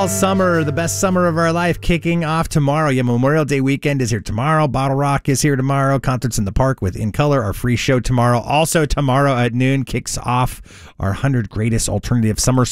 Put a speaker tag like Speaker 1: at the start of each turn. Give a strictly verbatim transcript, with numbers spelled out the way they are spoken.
Speaker 1: Summer, the best summer of our life, kicking off tomorrow. Yeah, Memorial Day weekend is here tomorrow. Bottle Rock is here tomorrow. Concerts in the Park with In Color, our free show tomorrow. Also tomorrow at noon kicks off our one hundred Greatest Alternative Summer